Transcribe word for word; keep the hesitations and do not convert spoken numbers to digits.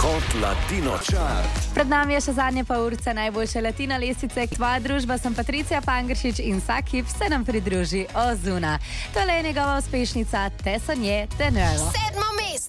Hot Latino Chart. Pred nami je še zadnje pa urce najboljše latino lestvice. Tvoja družba sem Patricija Pangršič in vsak hip se nam pridruži Ozuna. Tole je njegova uspešnica Te sonje, te nuevo. Sedmo mesto.